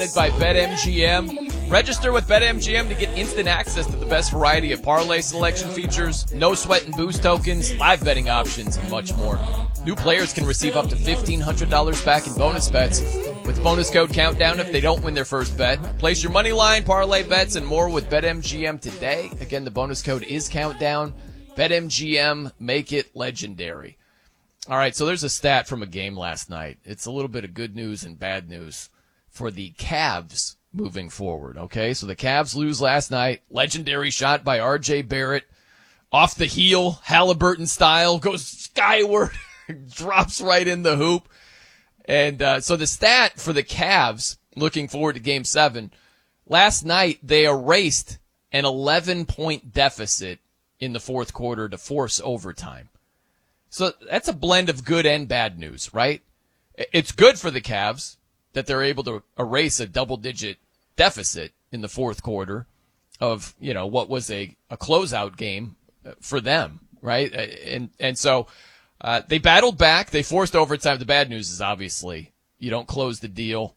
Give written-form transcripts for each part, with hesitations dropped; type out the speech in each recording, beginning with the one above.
presented by BetMGM. Register with BetMGM to get instant access to the best variety of parlay selection features, no sweat and boost tokens, live betting options, and much more. New players can receive up to $1,500 back in bonus bets with bonus code Countdown if they don't win their first bet. Place your money line, parlay bets, and more with BetMGM today. Again, the bonus code is Countdown. BetMGM, make it legendary. All right, so there's a stat from a game last night. It's a little bit of good news and bad news for the Cavs moving forward, okay? So the Cavs lose last night. Legendary shot by R.J. Barrett. Off the heel, Halliburton style, goes skyward, drops right in the hoop. And so the stat for the Cavs, looking forward to Game 7, last night they erased an 11-point deficit in the fourth quarter to force overtime. So that's a blend of good and bad news, right? It's good for the Cavs that they're able to erase a double-digit deficit in the fourth quarter of, you know, what was a closeout game for them, right? And so they battled back. They forced overtime. The bad news is obviously you don't close the deal.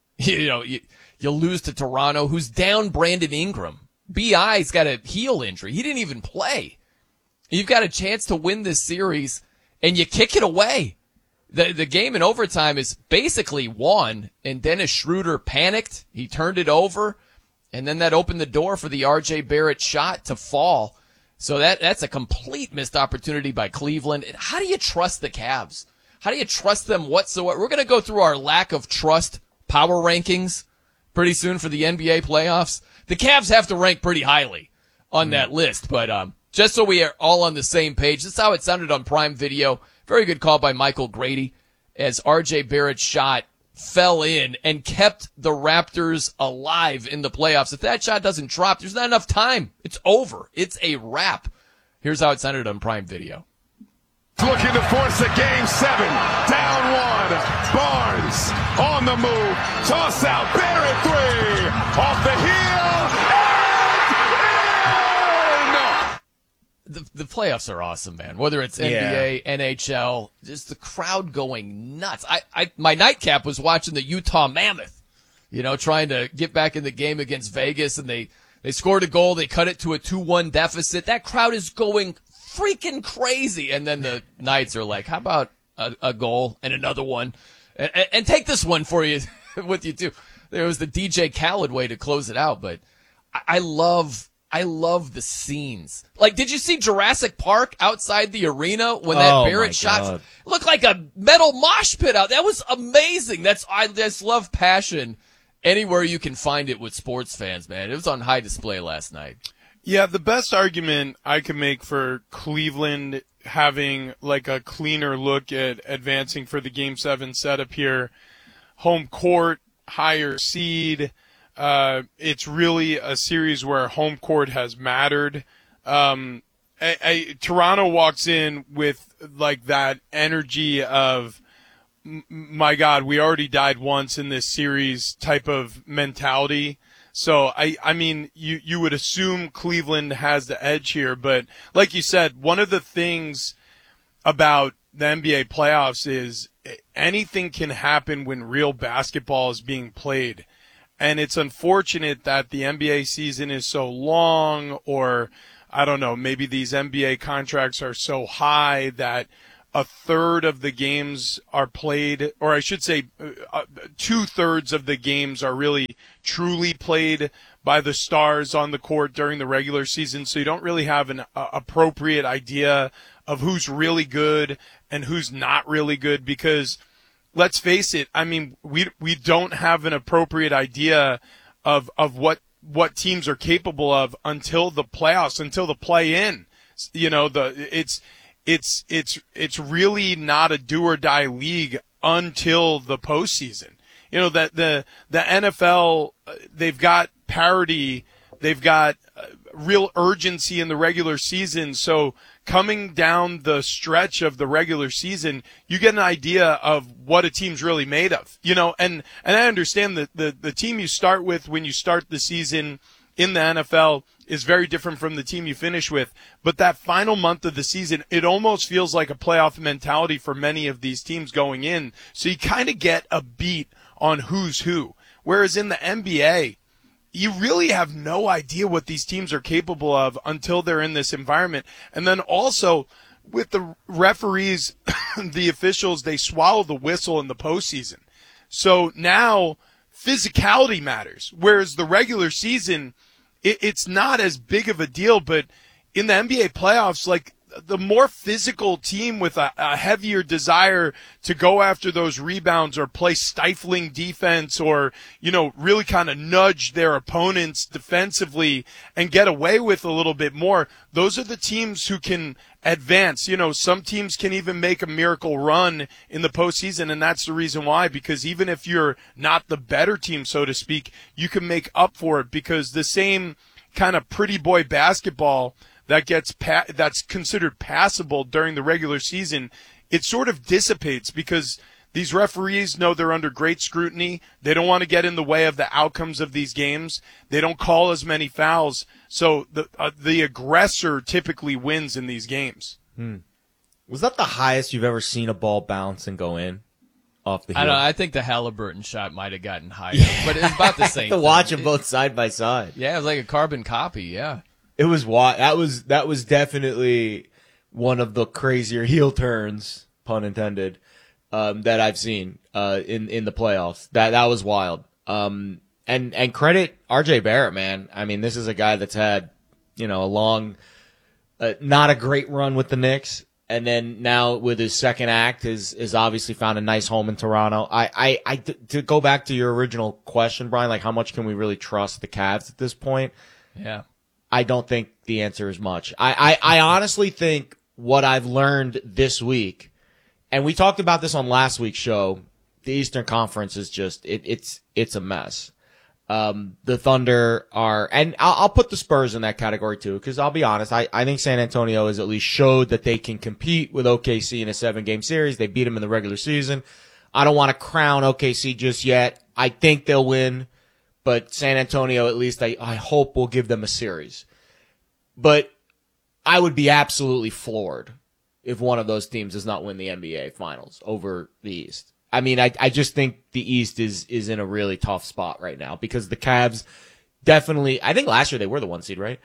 You'll lose to Toronto, who's down Brandon Ingram. B.I.'s got a heel injury. He didn't even play. You've got a chance to win this series, and you kick it away. The game in overtime is basically won, and Dennis Schroeder panicked. He turned it over, and then that opened the door for the R.J. Barrett shot to fall. So that's a complete missed opportunity by Cleveland. And how do you trust the Cavs? How do you trust them whatsoever? We're going to go through our lack of trust power rankings pretty soon for the NBA playoffs. The Cavs have to rank pretty highly on that list, but just so we are all on the same page, that's how it sounded on Prime Video. Very good call by Michael Grady as R.J. Barrett's shot fell in and kept the Raptors alive in the playoffs. If that shot doesn't drop, there's not enough time. It's over. It's a wrap. Here's how it sounded on Prime Video. Looking to force a Game 7. Down one. Barnes on the move. Toss out. Barrett three. Off the heel. The playoffs are awesome, man. Whether it's NBA, NHL, just the crowd going nuts. My nightcap was watching the Utah Mammoth, trying to get back in the game against Vegas, and they scored a goal. They cut it to a 2-1 deficit. That crowd is going freaking crazy. And then the Knights are like, how about a goal and another one? And take this one for you with you too. There was the DJ Khaled way to close it out, but I love the scenes. Like, did you see Jurassic Park outside the arena when that Barrett shot looked like a metal mosh pit out? That was amazing. I just love passion anywhere you can find it with sports fans, man. It was on high display last night. Yeah, the best argument I can make for Cleveland having like a cleaner look at advancing for the Game 7 setup here, home court, higher seed. It's really a series where home court has mattered. Toronto walks in with like that energy of, my God, we already died once in this series type of mentality. So I mean, you would assume Cleveland has the edge here, but like you said, one of the things about the NBA playoffs is anything can happen when real basketball is being played. And it's unfortunate that the NBA season is so long, or I don't know, maybe these NBA contracts are so high that a third of the games are played, or I should say 2/3 of the games are really truly played by the stars on the court during the regular season. So you don't really have an appropriate idea of who's really good and who's not really good, because let's face it, I mean, we don't have an appropriate idea of what teams are capable of until the playoffs, until the play-in. It's really not a do or die league until the postseason. That the NFL, they've got parity, they've got real urgency in the regular season. So coming down the stretch of the regular season, you get an idea of what a team's really made of, and I understand that the team you start with when you start the season in the NFL is very different from the team you finish with. But that final month of the season, it almost feels like a playoff mentality for many of these teams going in. So you kind of get a beat on who's who. Whereas in the NBA, you really have no idea what these teams are capable of until they're in this environment. And then also with the referees, the officials, they swallow the whistle in the postseason. So now physicality matters, whereas the regular season, it's not as big of a deal. But in the NBA playoffs, like, the more physical team with a heavier desire to go after those rebounds or play stifling defense or, really kind of nudge their opponents defensively and get away with a little bit more, those are the teams who can advance. Some teams can even make a miracle run in the postseason, and that's the reason why, because even if you're not the better team, so to speak, you can make up for it, because the same kind of pretty boy basketball that's considered passable during the regular season, it sort of dissipates because these referees know they're under great scrutiny. They don't want to get in the way of the outcomes of these games. They don't call as many fouls. So the aggressor typically wins in these games. Was that the highest you've ever seen a ball bounce and go in off the heel? I don't know. I think the Halliburton shot might have gotten higher, but it's about the same. To watch them both side by side. Yeah, it was like a carbon copy. Yeah. It was that was definitely one of the crazier heel turns, pun intended, that I've seen in the playoffs. That was wild. And credit RJ Barrett, man. I mean, this is a guy that's had, a long, not a great run with the Knicks, and then now with his second act is obviously found a nice home in Toronto. To go back to your original question, Brian, like, how much can we really trust the Cavs at this point? Yeah. I don't think the answer is much. I honestly think what I've learned this week, and we talked about this on last week's show, the Eastern Conference is just, it's a mess. The Thunder are, and I'll put the Spurs in that category too, because I'll be honest, I think San Antonio has at least showed that they can compete with OKC in a 7-game series. They beat them in the regular season. I don't want to crown OKC just yet. I think they'll win. But San Antonio, at least, I hope will give them a series. But I would be absolutely floored if one of those teams does not win the NBA Finals over the East. I mean, I just think the East is in a really tough spot right now because the Cavs definitely, I think last year they were the 1 seed, right?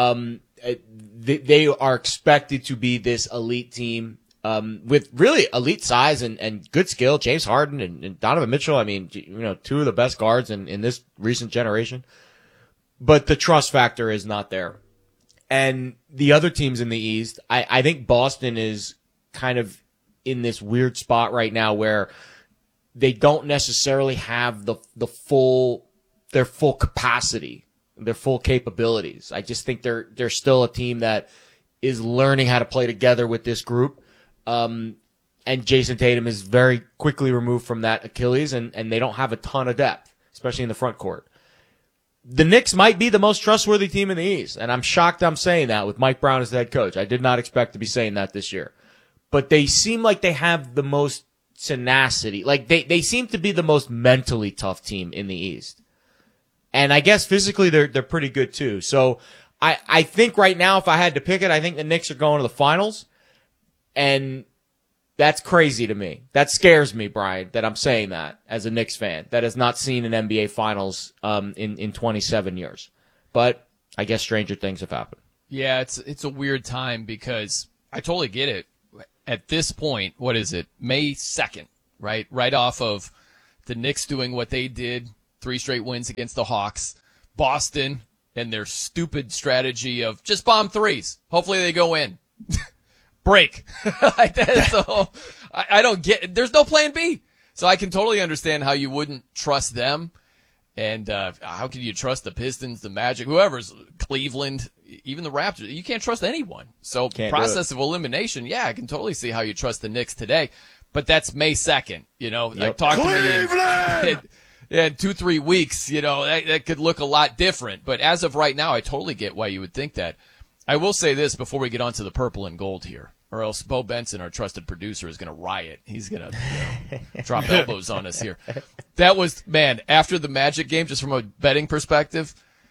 They are expected to be this elite team. With really elite size and good skill, James Harden and Donovan Mitchell. I mean, two of the best guards in this recent generation. But the trust factor is not there. And the other teams in the East, I think Boston is kind of in this weird spot right now where they don't necessarily have their full capacity, their full capabilities. I just think they're still a team that is learning how to play together with this group. And Jason Tatum is very quickly removed from that Achilles, and they don't have a ton of depth, especially in the front court. The Knicks might be the most trustworthy team in the East, and I'm shocked I'm saying that with Mike Brown as the head coach. I did not expect to be saying that this year. But they seem like they have the most tenacity. Like, they seem to be the most mentally tough team in the East. And I guess physically they're pretty good too. So I think right now, if I had to pick it, I think the Knicks are going to the finals. And that's crazy to me. That scares me, Brian, that I'm saying that as a Knicks fan that has not seen an NBA Finals in 27 years. But I guess stranger things have happened. Yeah, it's a weird time because I totally get it. At this point, what is it? May 2nd, right? Right off of the Knicks doing what they did, 3 straight wins against the Hawks. Boston and their stupid strategy of just bomb threes. Hopefully they go in. Break. Like that. So I don't get, there's no plan B. So I can totally understand how you wouldn't trust them. And how can you trust the Pistons, the Magic, whoever's, Cleveland, even the Raptors? You can't trust anyone. So process of elimination, yeah, I can totally see how you trust the Knicks today. But that's May 2nd, Yep. Like, talk to me in 2-3 weeks, that could look a lot different. But as of right now, I totally get why you would think that. I will say this before we get on to the purple and gold here, or else Bo Benson, our trusted producer, is going to riot. He's going to drop elbows on us here. That was, man, after the Magic game, just from a betting perspective,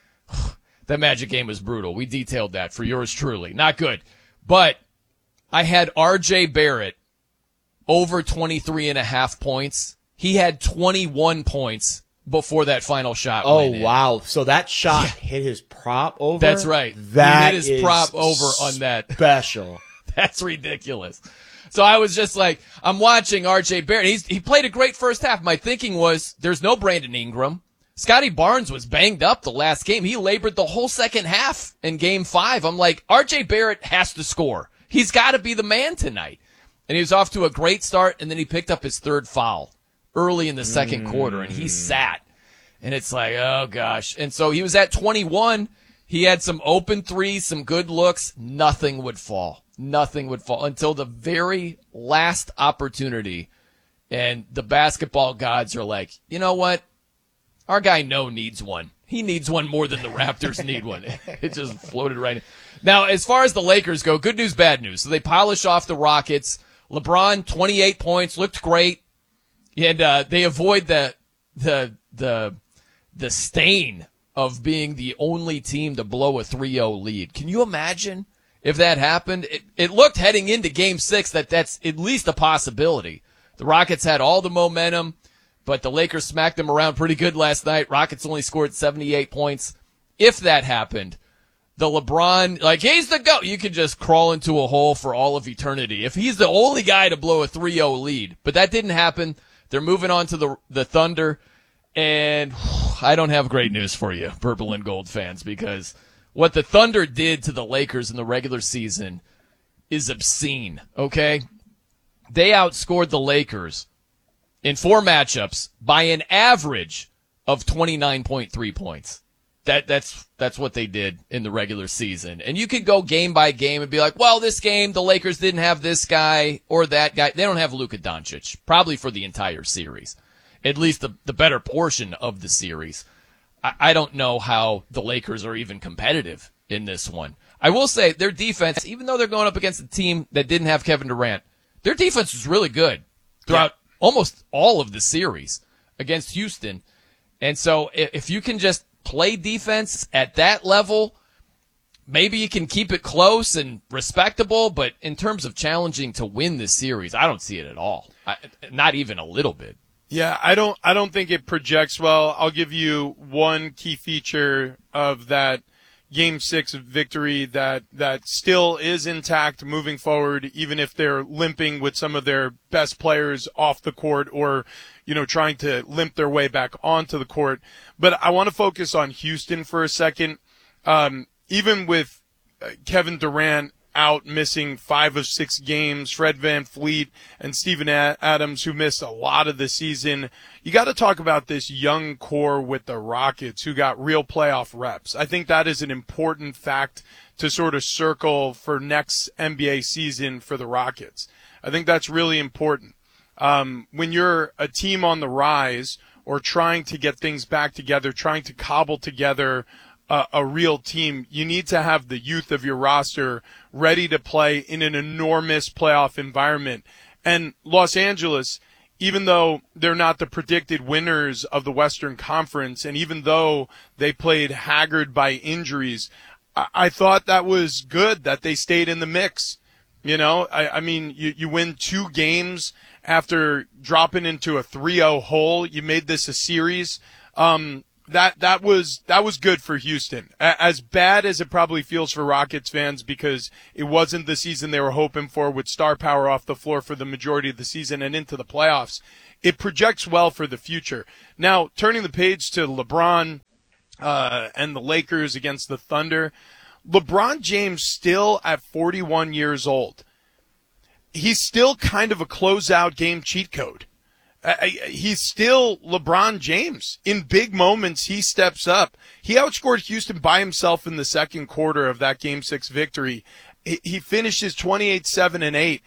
that Magic game was brutal. We detailed that for yours truly. Not good. But I had RJ Barrett over 23.5 points. He had 21 points before that final shot Oh, went in. wow. So that shot hit his prop over? That's right. That he hit his prop over on that. Special. That's ridiculous. So I was just like, I'm watching RJ Barrett. He played a great first half. My thinking was, there's no Brandon Ingram. Scotty Barnes was banged up the last game. He labored the whole second half in game 5. I'm like, RJ Barrett has to score. He's got to be the man tonight. And he was off to a great start, and then he picked up his 3rd foul early in the second quarter, and he sat. And it's like, oh, gosh. And so he was at 21. He had some open threes, some good looks. Nothing would fall. Nothing would fall until the very last opportunity. And the basketball gods are like, you know what? Our guy No needs one. He needs one more than the Raptors need one. It just floated right in. Now, as far as the Lakers go, good news, bad news. So they polish off the Rockets. LeBron, 28 points, looked great. And they avoid the stain of being the only team to blow a 3-0 lead. Can you imagine if that happened? It looked heading into Game 6 that's at least a possibility. The Rockets had all the momentum, but the Lakers smacked them around pretty good last night. Rockets only scored 78 points. If that happened, the LeBron, like, he's the GOAT. You could just crawl into a hole for all of eternity if he's the only guy to blow a 3-0 lead. But that didn't happen. They're moving on to the Thunder. And I don't have great news for you, Purple and Gold fans, because what the Thunder did to the Lakers in the regular season is obscene, okay? They outscored the Lakers in 4 matchups by an average of 29.3 points. That's what they did in the regular season. And you could go game by game and be like, well, this game, the Lakers didn't have this guy or that guy. They don't have Luka Doncic, probably for the entire series, at least the better portion of the series. I don't know how the Lakers are even competitive in this one. I will say their defense, even though they're going up against a team that didn't have Kevin Durant, their defense was really good throughout almost all of the series against Houston. And so if you can just play defense at that level, maybe you can keep it close and respectable, but in terms of challenging to win this series, I don't see it at all. Not even a little bit. Yeah, I don't think it projects well. I'll give you one key feature of that Game 6 victory that still is intact moving forward, even if they're limping with some of their best players off the court or, trying to limp their way back onto the court. But I want to focus on Houston for a second. Even with Kevin Durant out missing 5 of 6 games, Fred VanVleet and Steven Adams, who missed a lot of the season, you got to talk about this young core with the Rockets who got real playoff reps. I think that is an important fact to sort of circle for next NBA season for the Rockets. I think that's really important. When you're a team on the rise or trying to get things back together, trying to cobble together a real team, you need to have the youth of your roster ready to play in an enormous playoff environment. And Los Angeles, even though they're not the predicted winners of the Western Conference, and even though they played haggard by injuries, I thought that was good that they stayed in the mix. I mean, you win 2 games after dropping into a 3-0 hole. You made this a series. That was good for Houston. As bad as it probably feels for Rockets fans because it wasn't the season they were hoping for with star power off the floor for the majority of the season and into the playoffs, it projects well for the future. Now, turning the page to LeBron and the Lakers against the Thunder, LeBron James still at 41 years old. He's still kind of a closeout game cheat code. He's still LeBron James. In big moments, he steps up. He outscored Houston by himself in the second quarter of that Game 6 victory. He finishes 28-7-8.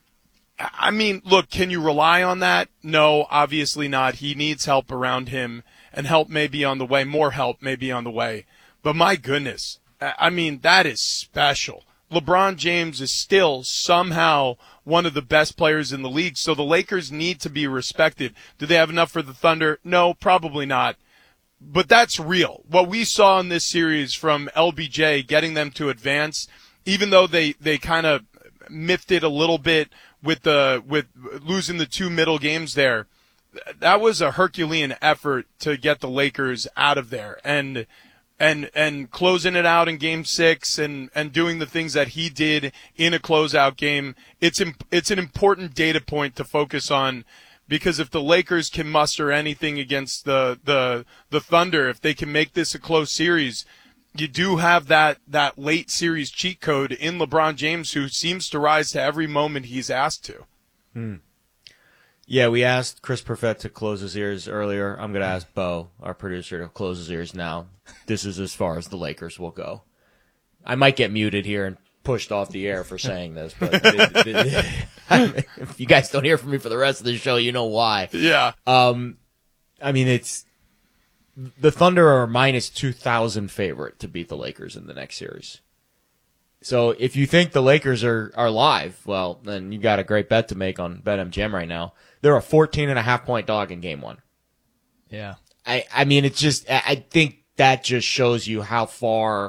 I mean, look, can you rely on that? No, obviously not. He needs help around him, and help may be on the way. More help may be on the way. But my goodness, I mean, that is special. LeBron James is still somehow one of the best players in the league, so the Lakers need to be respected. Do they have enough for the Thunder? No, probably not. But that's real. What we saw in this series from LBJ getting them to advance, even though they kind of miffed it a little bit with losing the 2 middle games there, that was a Herculean effort to get the Lakers out of there and closing it out in Game 6 and doing the things that he did in a closeout game. It's an important data point to focus on, because if the Lakers can muster anything against the Thunder, if they can make this a close series, you do have that late series cheat code in LeBron James, who seems to rise to every moment he's asked to. Yeah, we asked Chris Perfett to close his ears earlier. I'm going to ask Bo, our producer, to close his ears now. This is as far as the Lakers will go. I might get muted here and pushed off the air for saying this, but if you guys don't hear from me for the rest of the show, you know why. Yeah. I mean, it's the Thunder are minus 2,000 favorite to beat the Lakers in the next series. So if you think the Lakers are live, well, then you got a great bet to make on BetMGM right now. They're a 14.5-point dog in Game 1. Yeah. I mean, it's just, I think that just shows you how far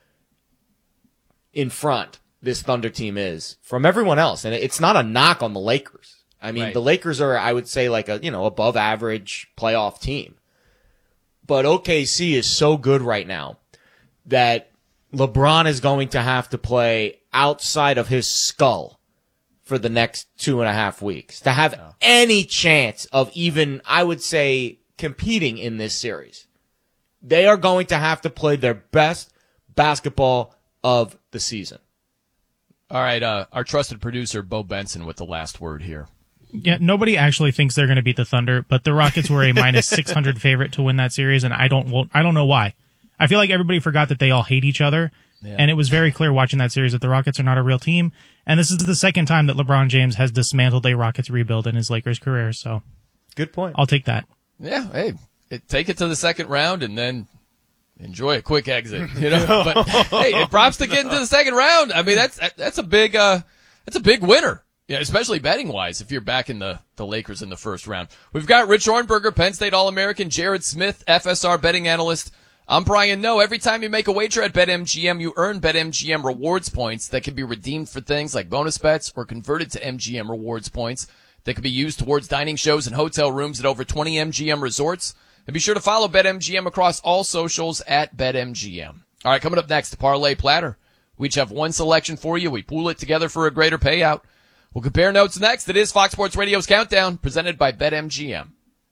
in front this Thunder team is from everyone else. And it's not a knock on the Lakers. I mean, The Lakers are, I would say, like a, above average playoff team. But OKC is so good right now that LeBron is going to have to play outside of his skull for the next 2.5 weeks to have any chance of even, I would say, competing in this series. They are going to have to play their best basketball of the season. All right, our trusted producer, Bo Benson, with the last word here. Yeah, nobody actually thinks they're going to beat the Thunder, but the Rockets were a minus 600 favorite to win that series, and I don't know why. I feel like everybody forgot that they all hate each other, and it was very clear watching that series that the Rockets are not a real team, and this is the second time that LeBron James has dismantled a Rockets rebuild in his Lakers career, so good point. I'll take that. Yeah, hey, take it to the second round and then enjoy a quick exit, But hey, props to getting to the second round. I mean, that's a big winner. Yeah, especially betting-wise, if you're backing the Lakers in the first round. We've got Rich Hornberger, Penn State All-American, Jared Smith, FSR betting analyst. I'm Brian Noe. Every time you make a wager at BetMGM, you earn BetMGM rewards points that can be redeemed for things like bonus bets or converted to MGM rewards points that can be used towards dining shows and hotel rooms at over 20 MGM resorts. And be sure to follow BetMGM across all socials at BetMGM. All right, coming up next, the Parlay Platter. We each have one selection for you. We pool it together for a greater payout. We'll compare notes next. It is Fox Sports Radio's Countdown, presented by BetMGM.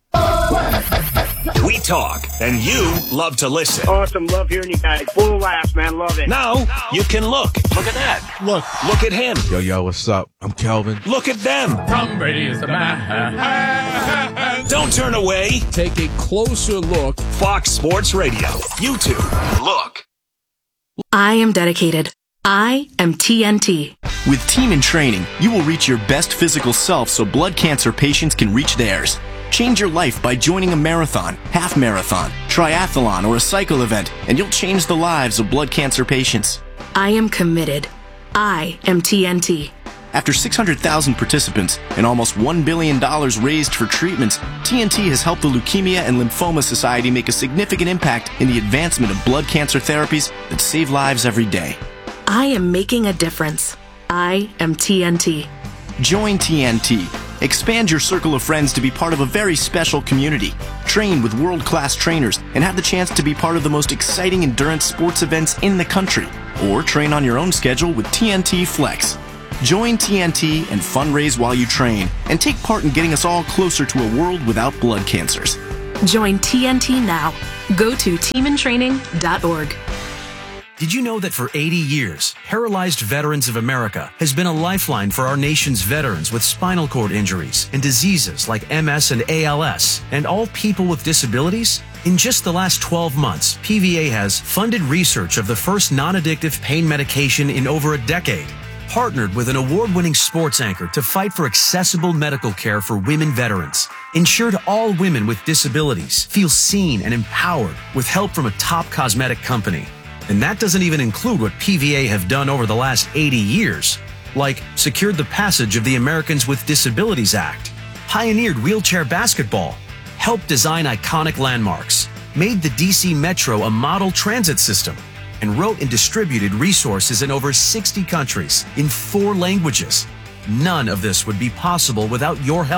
We talk, and you love to listen. Awesome. Love hearing you guys. Full laughs, man. Love it. Now, you can look. Look at that. Look at him. Yo, what's up? I'm Kelvin. Look at them. Tom Brady is the man. Don't turn away. Take a closer look. Fox Sports Radio. YouTube. Look. I am dedicated. I am TNT. With Team in Training, you will reach your best physical self so blood cancer patients can reach theirs. Change your life by joining a marathon, half marathon, triathlon, or a cycle event, and you'll change the lives of blood cancer patients. I am committed. I am TNT. After 600,000 participants and almost $1 billion raised for treatments, TNT has helped the Leukemia and Lymphoma Society make a significant impact in the advancement of blood cancer therapies that save lives every day. I am making a difference. I am TNT. Join TNT. Expand your circle of friends to be part of a very special community. Train with world-class trainers and have the chance to be part of the most exciting endurance sports events in the country. Or train on your own schedule with TNT Flex. Join TNT and fundraise while you train and take part in getting us all closer to a world without blood cancers. Join TNT now. Go to teamintraining.org. Did you know that for 80 years, Paralyzed Veterans of America has been a lifeline for our nation's veterans with spinal cord injuries and diseases like MS and ALS, and all people with disabilities? In just the last 12 months, PVA has funded research of the first non-addictive pain medication in over a decade, partnered with an award-winning sports anchor to fight for accessible medical care for women veterans, ensured all women with disabilities feel seen and empowered with help from a top cosmetic company. And that doesn't even include what PVA have done over the last 80 years, like secured the passage of the Americans with Disabilities Act, pioneered wheelchair basketball, helped design iconic landmarks, made the DC Metro a model transit system, and wrote and distributed resources in over 60 countries in 4 languages. None of this would be possible without your help.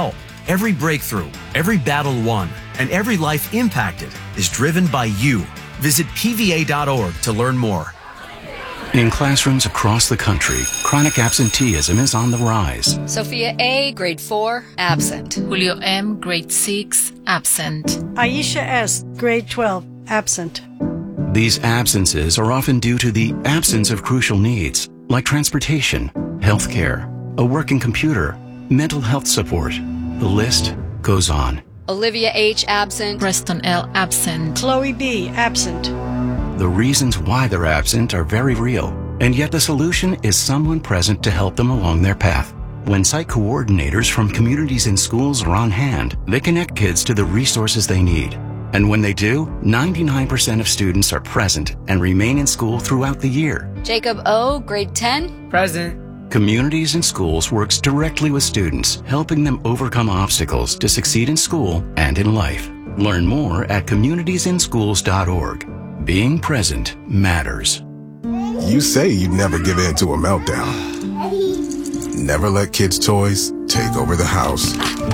Every breakthrough, every battle won, and every life impacted is driven by you. Visit PVA.org to learn more. In classrooms across the country, chronic absenteeism is on the rise. Sophia A., grade 4, absent. Julio M., grade 6, absent. Aisha S., grade 12, absent. These absences are often due to the absence of crucial needs, like transportation, healthcare, a working computer, mental health support. The list goes on. Olivia H., absent. Preston L., absent. Chloe B., absent. The reasons why they're absent are very real, and yet the solution is someone present to help them along their path. When site coordinators from communities and schools are on hand, they connect kids to the resources they need. And when they do, 99% of students are present and remain in school throughout the year. Jacob O., grade 10, present. Communities and Schools works directly with students, helping them overcome obstacles to succeed in school and in life. Learn more at communitiesandschools.org. Being present matters. You say you'd never give in to a meltdown. Never let kids' toys take over the house.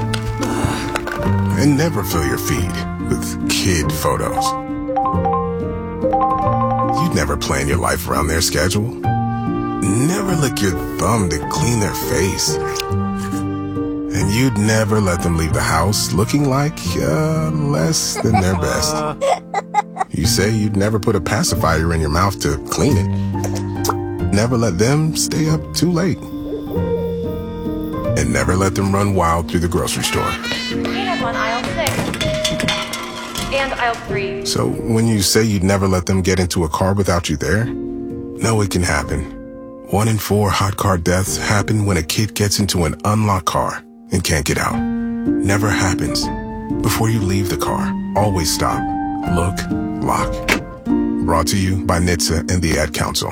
And never fill your feed with kid photos. You'd never plan your life around their schedule. Never lick your thumb to clean their face. And you'd never let them leave the house looking like less than their best. You say you'd never put a pacifier in your mouth to clean it. Never let them stay up too late. And never let them run wild through the grocery store. Peanut on aisle 6. And aisle 3. So when you say you'd never let them get into a car without you there, no, it can happen. 1 in 4 hot car deaths happen when a kid gets into an unlocked car and can't get out. Never happens. Before you leave the car, always stop, look, lock. Brought to you by NHTSA and the Ad Council.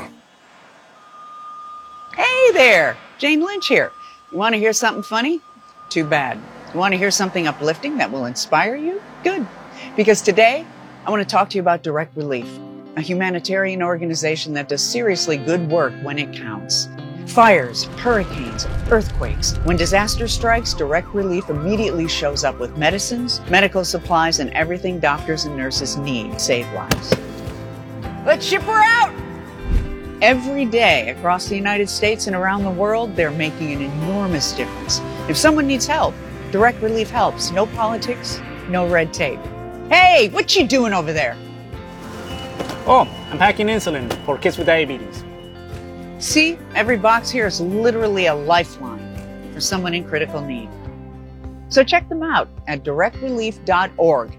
Hey there, Jane Lynch here. You want to hear something funny? Too bad. You want to hear something uplifting that will inspire you? Good. Because today, I want to talk to you about Direct Relief, a humanitarian organization that does seriously good work when it counts. Fires, hurricanes, earthquakes. When disaster strikes, Direct Relief immediately shows up with medicines, medical supplies, and everything doctors and nurses need to save lives. Let's ship her out! Every day across the United States and around the world, they're making an enormous difference. If someone needs help, Direct Relief helps. No politics, no red tape. Hey, what you doing over there? Oh, I'm packing insulin for kids with diabetes. See, every box here is literally a lifeline for someone in critical need. So check them out at directrelief.org.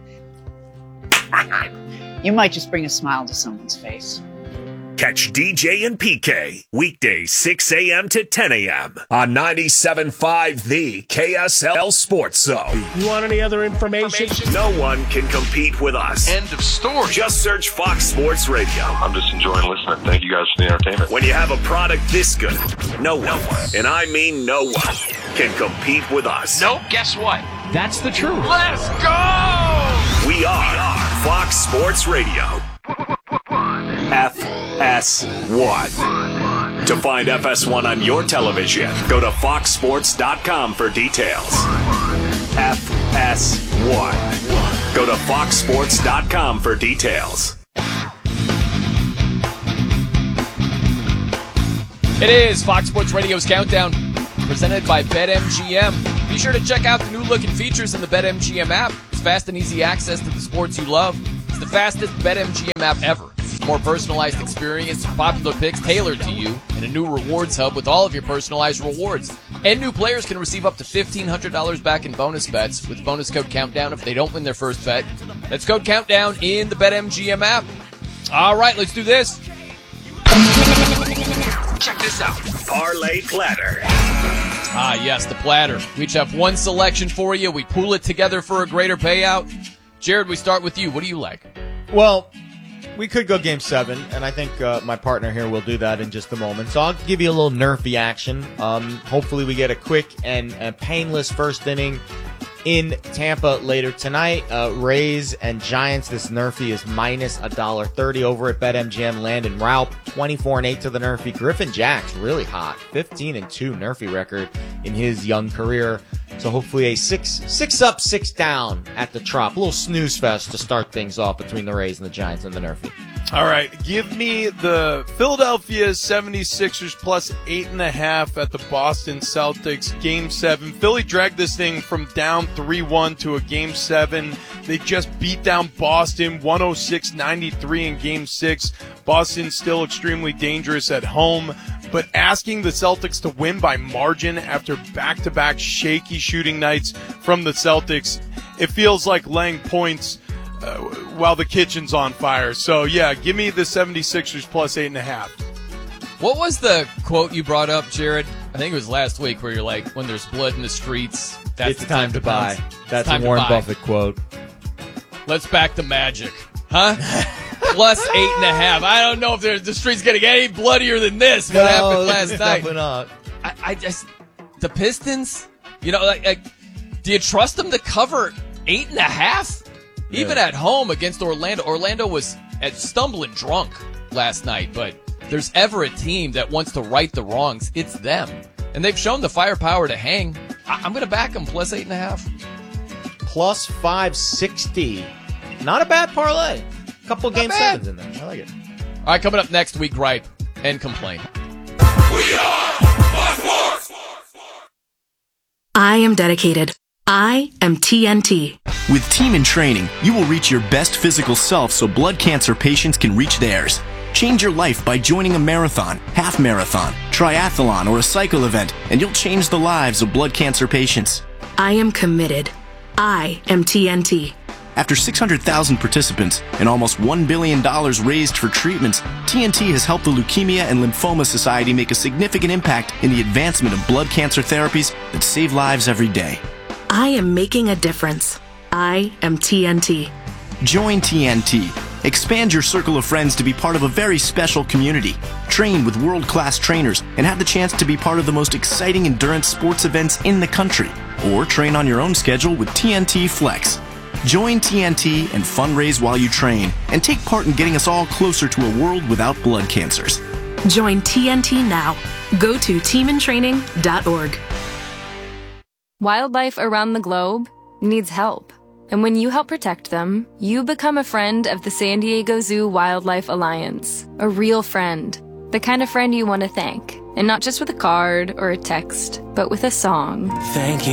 You might just bring a smile to someone's face. Catch DJ and PK weekdays 6 a.m. to 10 a.m. on 97.5 The KSL Sports Zone. You want any other information? No one can compete with us. End of story. Just search Fox Sports Radio. I'm just enjoying listening. Thank you guys for the entertainment. When you have a product this good, no one, and I mean no one, can compete with us. No, guess what? That's the truth. Let's go! We are Fox Sports Radio. FS1. To find FS1 on your television, go to foxsports.com for details. FS1. Go to foxsports.com for details. It is Fox Sports Radio's Countdown, presented by BetMGM. Be sure to check out the new look and features in the BetMGM app. It's fast and easy access to the sports you love. It's the fastest BetMGM app ever. More personalized experience, popular picks tailored to you, and a new rewards hub with all of your personalized rewards. And new players can receive up to $1,500 back in bonus bets with bonus code Countdown if they don't win their first bet. That's code Countdown in the BetMGM app. All right, let's do this. Check this out. Parlay Platter. Ah, yes, the platter. We each have one selection for you. We pool it together for a greater payout. Jared, we start with you. What do you like? Well, we could go Game 7, and I think my partner here will do that in just a moment. So I'll give you a little nerfy action. Hopefully we get a quick and painless first inning in Tampa later tonight. Rays and Giants, this nerfy is minus $1.30 over at BetMGM. Landon Raup, 24-8 to the nerfy. Griffin Jax, really hot, 15-2 nerfy record in his young career. So hopefully a six up, 6 down at the Trop. A little snooze fest to start things off between the Rays and the Giants and the Nerfy. All right, give me the Philadelphia 76ers plus 8.5 at the Boston Celtics, Game 7. Philly dragged this thing from down 3-1 to a Game 7. They just beat down Boston 106-93 in Game 6. Boston still extremely dangerous at home, but asking the Celtics to win by margin after back-to-back shaky shooting nights from the Celtics, it feels like laying points while the kitchen's on fire. So, yeah, give me the 76ers plus 8.5. What was the quote you brought up, Jared? I think it was last week where you're like, when there's blood in the streets, that's it's the time to buy. That's a a Warren Buffett quote. Let's back the magic. Huh? Plus 8.5. I don't know if the street's getting any bloodier than this. What happened last night? Definitely not. I just, the Pistons, you know, like, do you trust them to cover 8.5? Even at home against Orlando. Orlando was stumbling drunk last night, but there's ever a team that wants to right the wrongs, it's them. And they've shown the firepower to hang. I'm going to back them plus 8.5. Plus 560. Not a bad parlay. A couple of Game 7s in there. I like it. All right, coming up next, we gripe and complain. We are Fox Sports. I am dedicated. I am TNT. With Team in Training, you will reach your best physical self so blood cancer patients can reach theirs. Change your life by joining a marathon, half marathon, triathlon, or a cycle event, and you'll change the lives of blood cancer patients. I am committed. I am TNT. After 600,000 participants and almost $1 billion raised for treatments, TNT has helped the Leukemia and Lymphoma Society make a significant impact in the advancement of blood cancer therapies that save lives every day. I am making a difference. I am TNT. Join TNT. Expand your circle of friends to be part of a very special community. Train with world-class trainers and have the chance to be part of the most exciting endurance sports events in the country. Or train on your own schedule with TNT Flex. Join TNT and fundraise while you train and take part in getting us all closer to a world without blood cancers. Join TNT now. Go to teamintraining.org. Wildlife around the globe needs help. And when you help protect them, you become a friend of the San Diego Zoo Wildlife Alliance. A real friend. The kind of friend you want to thank. And not just with a card or a text, but with a song. Thank you.